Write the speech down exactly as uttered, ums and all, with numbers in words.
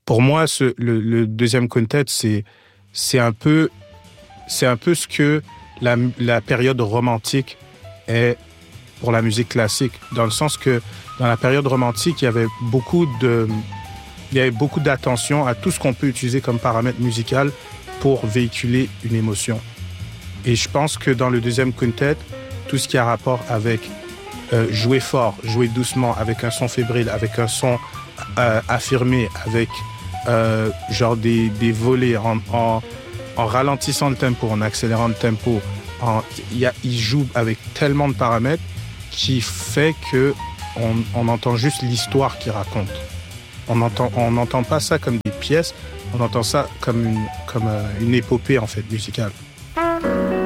pour moi, ce, le, le deuxième quintet, c'est, c'est, un peu, c'est un peu ce que la, la période romantique est pour la musique classique, dans le sens que dans la période romantique, il y avait beaucoup de, il y avait beaucoup d'attention à tout ce qu'on peut utiliser comme paramètre musical pour véhiculer une émotion. Et je pense que dans le deuxième quintet, tout ce qui a rapport avec euh, jouer fort, jouer doucement, avec un son fébrile, avec un son euh, affirmé, avec euh, genre des, des volets en, en, en ralentissant le tempo, en accélérant le tempo, en, y a, il joue avec tellement de paramètres qui fait que on, on entend juste l'histoire qu'il raconte. On entend, on n'entend pas ça comme des pièces, on entend ça comme une, comme euh, une épopée en fait musicale.